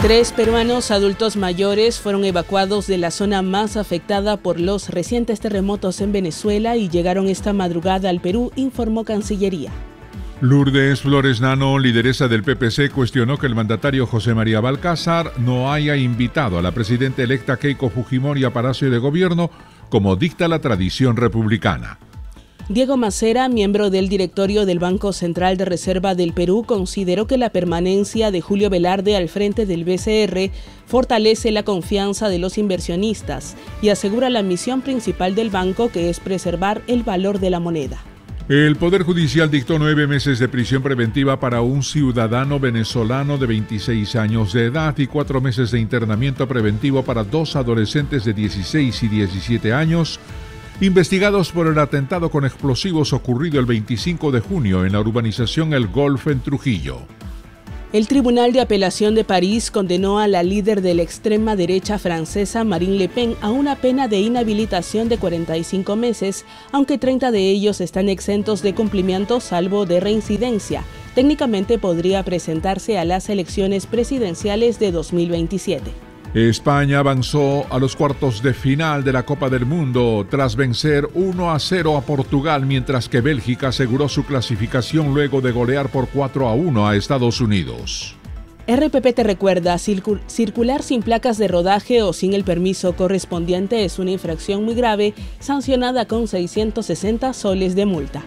3 peruanos adultos mayores fueron evacuados de la zona más afectada por los recientes terremotos en Venezuela y llegaron esta madrugada al Perú, informó Cancillería. Lourdes Flores Nano, lideresa del PPC, cuestionó que el mandatario José María Balcázar no haya invitado a la presidenta electa Keiko Fujimori a Palacio de Gobierno, como dicta la tradición republicana. Diego Macera, miembro del directorio del Banco Central de Reserva del Perú, consideró que la permanencia de Julio Velarde al frente del BCR fortalece la confianza de los inversionistas y asegura la misión principal del banco, que es preservar el valor de la moneda. El Poder Judicial dictó 9 meses de prisión preventiva para un ciudadano venezolano de 26 años de edad y 4 meses de internamiento preventivo para 2 adolescentes de 16 y 17 años, investigados por el atentado con explosivos ocurrido el 25 de junio en la urbanización El Golf en Trujillo. El Tribunal de Apelación de París condenó a la líder de la extrema derecha francesa Marine Le Pen a una pena de inhabilitación de 45 meses, aunque 30 de ellos están exentos de cumplimiento salvo de reincidencia. Técnicamente podría presentarse a las elecciones presidenciales de 2027. España avanzó a los cuartos de final de la Copa del Mundo tras vencer 1-0 a Portugal, mientras que Bélgica aseguró su clasificación luego de golear por 4-1 a Estados Unidos. RPP te recuerda, circular sin placas de rodaje o sin el permiso correspondiente es una infracción muy grave, sancionada con 660 soles de multa.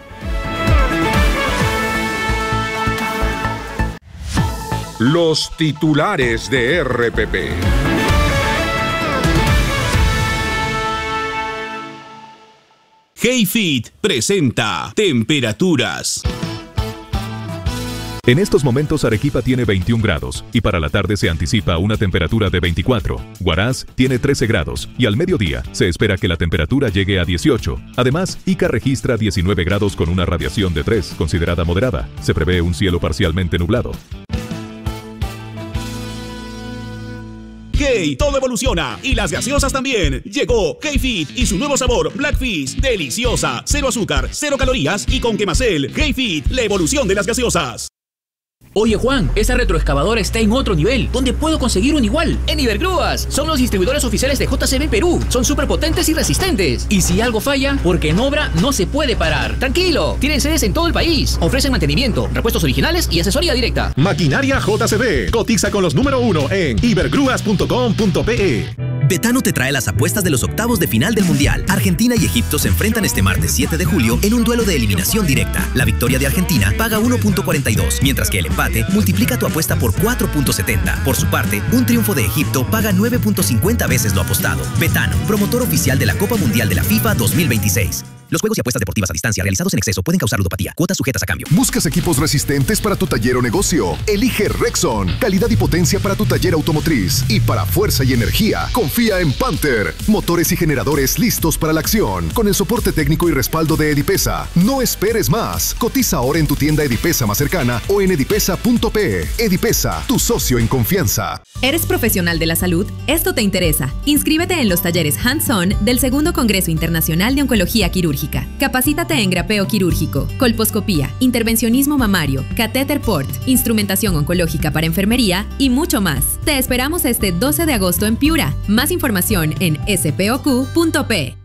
Los titulares de RPP. Hey-Fit presenta temperaturas. En estos momentos Arequipa tiene 21 grados y para la tarde se anticipa una temperatura de 24. Huaraz tiene 13 grados y al mediodía se espera que la temperatura llegue a 18. Además, Ica registra 19 grados con una radiación de 3, considerada moderada. Se prevé un cielo parcialmente nublado. Hey, todo evoluciona y las gaseosas también. Llegó Hey-Fit y su nuevo sabor Black Fizz, deliciosa, 0 azúcar, 0 calorías y con Quemacel. Hey-Fit, la evolución de las gaseosas. Oye Juan, esa retroexcavadora está en otro nivel. ¿Dónde puedo conseguir un igual? En Ibergrúas. Son los distribuidores oficiales de JCB Perú. Son súper potentes y resistentes. Y si algo falla, porque en obra no se puede parar. Tranquilo, tienen sedes en todo el país. Ofrecen mantenimiento, repuestos originales y asesoría directa. Maquinaria JCB. Cotiza con los número 1 en ibergrúas.com.pe. Betano te trae las apuestas de los octavos de final del Mundial. Argentina y Egipto se enfrentan este martes 7 de julio en un duelo de eliminación directa. La victoria de Argentina paga 1.42, mientras que el empate multiplica tu apuesta por 4.70. Por su parte, un triunfo de Egipto paga 9.50 veces lo apostado. Betano, promotor oficial de la Copa Mundial de la FIFA 2026. Los juegos y apuestas deportivas a distancia realizados en exceso pueden causar ludopatía. Cuotas sujetas a cambio. ¿Buscas equipos resistentes para tu taller o negocio? Elige Rexon. Calidad y potencia para tu taller automotriz. Y para fuerza y energía, confía en Panther. Motores y generadores listos para la acción. Con el soporte técnico y respaldo de Edipesa. No esperes más. Cotiza ahora en tu tienda Edipesa más cercana o en edipesa.pe. Edipesa, tu socio en confianza. ¿Eres profesional de la salud? Esto te interesa. Inscríbete en los talleres Hands-On del Segundo Congreso Internacional de Oncología Quirúrgica. Capacítate en grapeo quirúrgico, colposcopía, intervencionismo mamario, catéter port, instrumentación oncológica para enfermería y mucho más. Te esperamos este 12 de agosto en Piura. Más información en spoq.pe.